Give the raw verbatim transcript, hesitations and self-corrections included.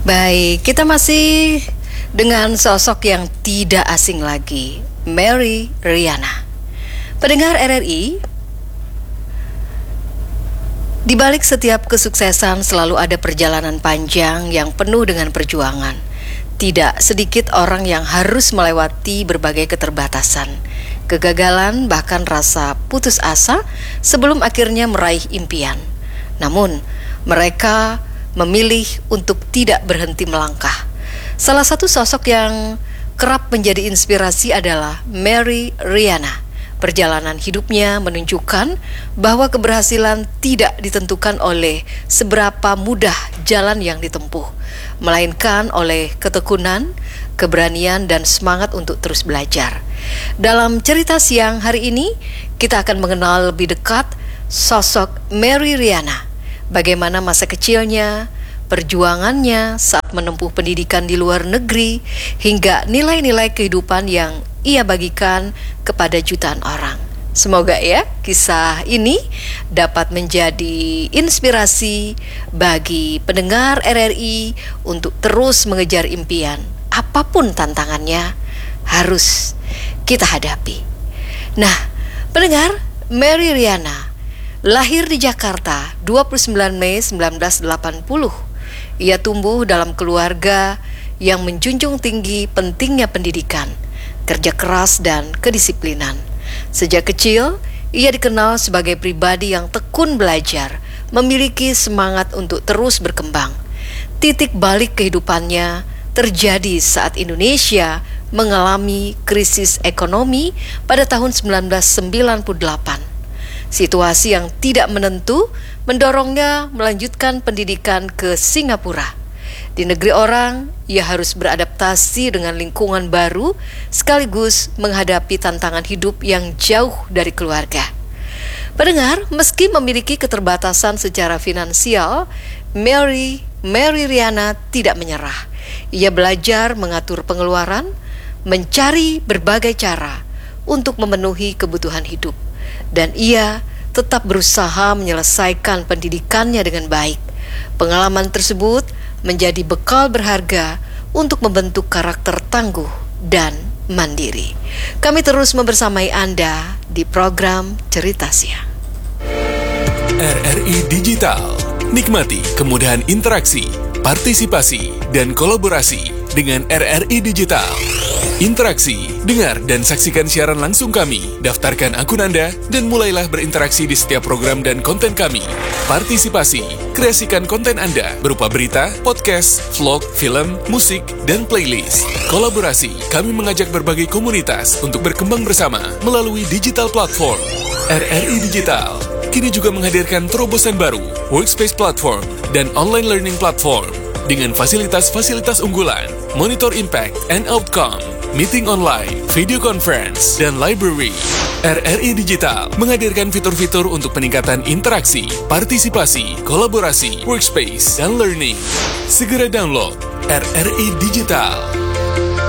Baik, kita masih dengan sosok yang tidak asing lagi, Mary Riana. Pendengar R R I, di balik setiap kesuksesan selalu ada perjalanan panjang yang penuh dengan perjuangan. Tidak sedikit orang yang harus melewati berbagai keterbatasan, kegagalan, bahkan rasa putus asa sebelum akhirnya meraih impian. Namun, mereka memilih untuk tidak berhenti melangkah. Salah satu sosok yang kerap menjadi inspirasi adalah Mary Riana. Perjalanan hidupnya menunjukkan bahwa keberhasilan tidak ditentukan oleh seberapa mudah jalan yang ditempuh, melainkan oleh ketekunan, keberanian, dan semangat untuk terus belajar. Dalam cerita siang hari ini, kita akan mengenal lebih dekat sosok Mary Riana. Bagaimana masa kecilnya, perjuangannya saat menempuh pendidikan di luar negeri, hingga nilai-nilai kehidupan yang ia bagikan kepada jutaan orang. Semoga ya kisah ini dapat menjadi inspirasi bagi pendengar R R I untuk terus mengejar impian. Apapun tantangannya harus kita hadapi. Nah, pendengar, Mary Riana lahir di Jakarta dua puluh sembilan Mei sembilan belas delapan puluh. Ia tumbuh dalam keluarga yang menjunjung tinggi pentingnya pendidikan, kerja keras, dan kedisiplinan. Sejak kecil, ia dikenal sebagai pribadi yang tekun belajar, memiliki semangat untuk terus berkembang. Titik balik kehidupannya terjadi saat Indonesia mengalami krisis ekonomi pada tahun sembilan belas sembilan puluh delapan. Situasi yang tidak menentu mendorongnya melanjutkan pendidikan ke Singapura. Di negeri orang, ia harus beradaptasi dengan lingkungan baru sekaligus menghadapi tantangan hidup yang jauh dari keluarga. Pendengar, meski memiliki keterbatasan secara finansial, Mary, Mary Riana tidak menyerah. Ia belajar mengatur pengeluaran, mencari berbagai cara untuk memenuhi kebutuhan hidup. Dan ia tetap berusaha menyelesaikan pendidikannya dengan baik. Pengalaman tersebut menjadi bekal berharga untuk membentuk karakter tangguh dan mandiri. Kami terus membersamai Anda di program Cerita Siang. R R I Digital. Nikmati kemudahan interaksi, partisipasi, dan kolaborasi dengan R R I Digital. Interaksi, dengar dan saksikan siaran langsung kami, daftarkan akun Anda, dan mulailah berinteraksi di setiap program dan konten kami. Partisipasi, kreasikan konten Anda berupa berita, podcast, vlog, film, musik, dan playlist. Kolaborasi, kami mengajak berbagai komunitas untuk berkembang bersama melalui digital platform. R R I Digital kini juga menghadirkan terobosan baru, workspace platform, dan online learning platform dengan fasilitas-fasilitas unggulan, monitor impact and outcome, meeting online, video conference, dan library. R R I Digital menghadirkan fitur-fitur untuk peningkatan interaksi, partisipasi, kolaborasi, workspace, dan learning. Segera download R R I Digital.